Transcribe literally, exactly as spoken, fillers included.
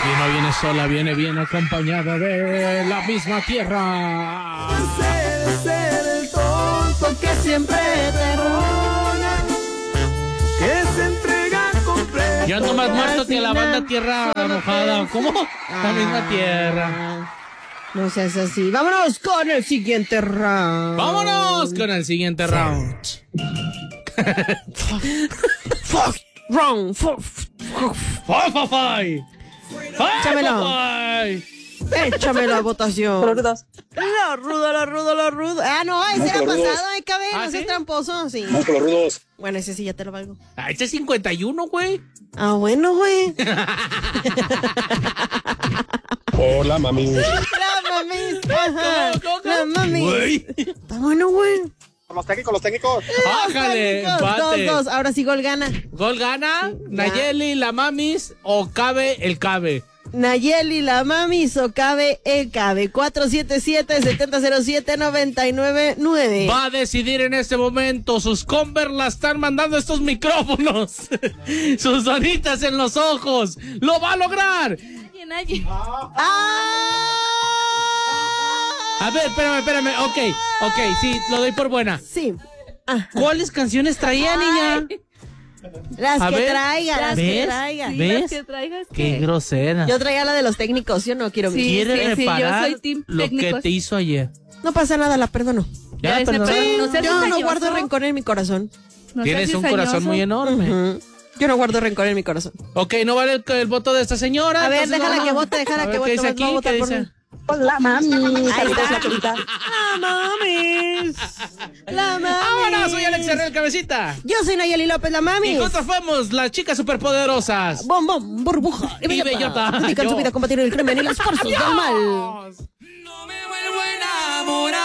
Y no viene sola, viene bien acompañada de la misma tierra. Ser, ser el tonto que siempre te roga, que se entrega completo. Yo ando más muerto que la Al banda final, Tierra solo Mojada. te- ¿Cómo? La Ah. misma tierra. No seas así. Vámonos con el siguiente round. Vámonos con el siguiente round. Fuck, round. Fuck, fuck. ¡Fai, fai, fai! ¡Fai, Échamelo. fai! Échame la votación. Con los rudos. La ruda, la ruda, la ruda. Ah, no, ese Vamos era con los rudos. pasado, eh, cabe. ¿Ah, No seas sí? tramposo, sí. Vamos con los rudos. Bueno, ese sí ya te lo valgo. Ah, ese es cincuenta y uno, güey. Ah, bueno, güey. Hola, mami. La mamis. Ajá. ¿Cómo, cómo, La cómo? mamis. Güey. Está bueno, güey. Con los técnicos, los técnicos. Bájale, Dos, empate. dos. Ahora sí, gol gana. Gol gana, Nayeli, la mamis o Cabe el Cabe. Nayeli, la mami, Socabe, el Cabe. cuatro siete siete, siete cero siete, nueve nueve nueve. Va a decidir en este momento. Sus Converse la están mandando estos micrófonos. Sus donitas en los ojos. ¡Lo va a lograr! Nadie, nadie. ¡Ah! A ver, espérame, espérame. Ok, ok, sí, lo doy por buena. Sí. Ah, ¿Cuáles canciones traía, niña? las A que ver, traiga, las que ¿ves? traiga. Sí, ¿Ves? las que traigas Qué que- grosera. Yo traía la de los técnicos, yo no quiero Sí. mi- Quiere sí, sí, yo reparar soy team lo que técnicos. te hizo ayer. No pasa nada, la perdono. ¿Ya Ya la ese perdonaste? perdón, no seas Yo no cizañoso. guardo rencor en mi corazón. No Tienes seas un corazón cizañoso. muy enorme. Ujú. Yo no guardo rencor en mi corazón. Ok, no vale el, el voto de esta señora. A ver, entonces déjala vamos- que vote, déjala A que ver, vote. ¿qué dice nomás voy a aquí? votar ¿Qué por dice? mí. Hola, mami. Saludos, está. la pelita. La mamis. La mamis. Ahora soy Alex Herrera, el cabecita. Yo soy Nayeli López, la Y mami. juntos fuimos las chicas superpoderosas. Bom, bom, burbuja. Y bellota. Dedican su Yo. vida a combatir el crimen y los esfuerzos del mal. No me vuelvo a enamorar.